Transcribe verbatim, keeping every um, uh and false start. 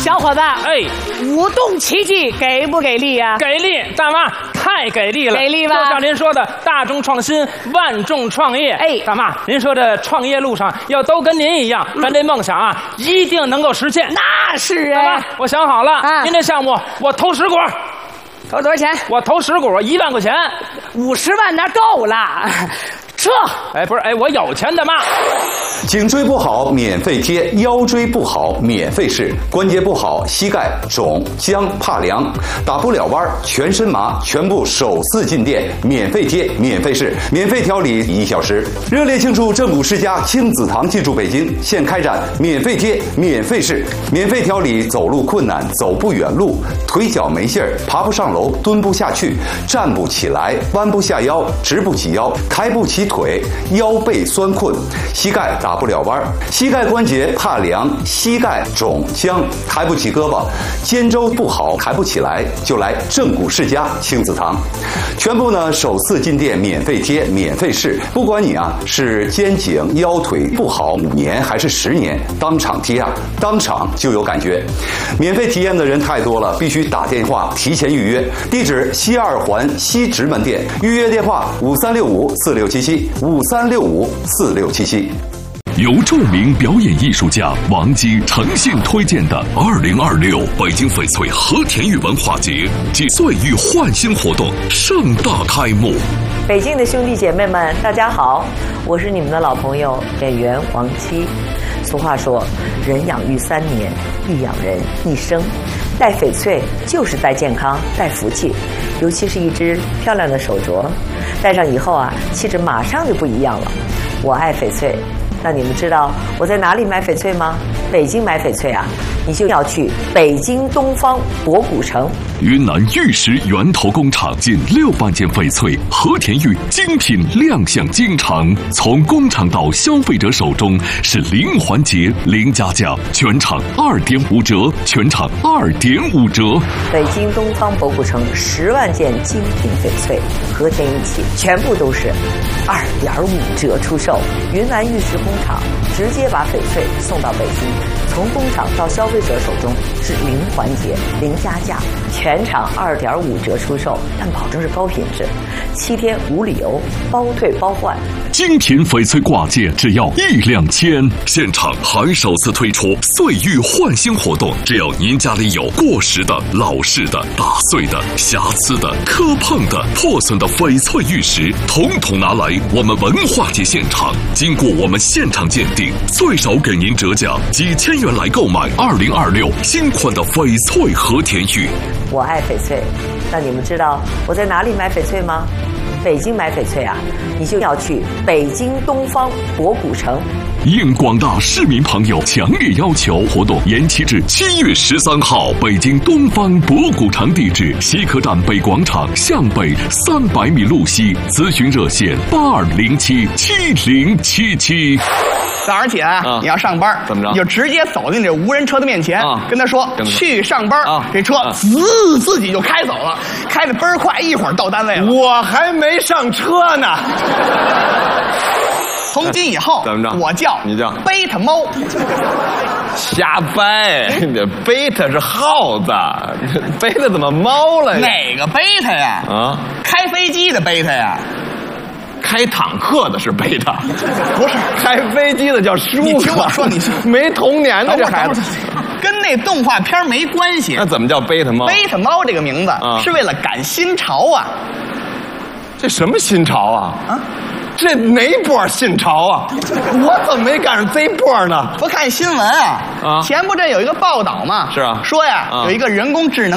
小伙子， 哎， 舞动奇迹给不给力呀？ 给力，大妈太给力了， 给力吧？ 就像您说的，大众创新，万众创业。 哎， 大妈，您说这创业路上要都跟您一样，咱这梦想啊，一定能够实现。 那是啊， 大妈，我想好了， 啊， 您这项目我投十股。 投多少钱？ 我投十股，一万块钱。 五十万那够了。撤！ 哎，不是，哎，我有钱的妈。 颈椎不好免费贴，腰椎不好免费试，关节不好膝盖肿僵怕凉，打不了弯全身麻，全部首次进店免费贴免费试，免费调理一小时。热烈庆祝正骨世家亲子堂进驻北京，现开展免费贴免费试，免费调理走路困难、走不远路、腿脚没劲儿、爬不上楼、蹲不下去、站不起来、弯不下腰、直不起腰、抬不起腿、腰背酸困、膝盖打不了弯、膝盖关节怕凉、膝盖肿僵、抬不起胳膊、肩周不好抬不起来，就来正骨世家亲子堂。全部呢首次进店免费贴免费试，不管你啊是肩颈腰腿不好五年还是十年，当场贴啊，当场就有感觉。免费体验的人太多了，必须打电话提前预约。地址西二环西直门店，预约电话五三六五四六七七五三六五四六七七。 由著名表演艺术家王姬诚信推荐的二零二六北京翡翠和田玉文化节暨岁玉焕新活动盛大开幕。 北京的兄弟姐妹们，大家好，我是你们的老朋友演员王姬。俗话说，人养育三年，亦养人一生。戴翡翠就是戴健康、戴福气，尤其是一只漂亮的手镯，戴上以后啊，气质马上就不一样了。我爱翡翠。那你们知道我在哪里买翡翠吗？北京买翡翠啊，你就要去北京东方博古城。 云南玉石源头工厂近六万件翡翠和田玉精品亮相京城，从工厂到消费者手中是零环节、零加价，全场二点五折，全场二点五折。 北京东方博古城十万件精品翡翠和田玉器，全部都是二点五折出售。云南玉石工厂直接把翡翠送到北京，从工厂到消费者手中是零环节、零加价，全场二点五折出售，但保证是高品质，七天无理由，包退包换。 精品翡翠挂件只要一两千，现场还首次推出岁玉焕新活动，只要您家里有过时的、老式的、打碎的、瑕疵的、磕碰的、破损的翡翠玉石，统统拿来我们文化节现场，经过我们现场鉴定，最少给您折价几千元来购买二零二六新款的翡翠和田玉。 我爱翡翠，那你们知道我在哪里买翡翠吗？北京买翡翠啊，你就要去北京东方博古城。 应广大市民朋友强烈要求，活动延期至七月十三号。北京东方博古城地址：西客站北广场向北三百米路西。咨询热线：八二零七七零七七。 早上起来啊， 啊你要上班， 怎么着？ 你就直接走进这无人车的面前， 啊、 跟他说去上班。 啊、 这车滋、啊、自己就开走了，开得倍儿快，一会儿到单位了。 我还没上车呢。 从今以后， 怎么着？ 我叫你叫贝塔猫。 瞎掰，这贝塔是耗子，贝塔怎么猫了？ 哪个贝塔呀？ 啊， 开飞机的贝塔呀。 开坦克的是贝塔， 不是开飞机的叫舒克。 你听我说，你没童年的这孩子， 跟那动画片没关系。 那怎么叫贝塔猫？ 贝塔猫这个名字、啊、是为了赶新潮啊。 这什么新潮啊？啊，这哪波新潮啊？我怎么没赶上这波呢？ 不看新闻啊？啊，前不这有一个报道嘛？ 是啊， 说呀，啊、有一个人工智能。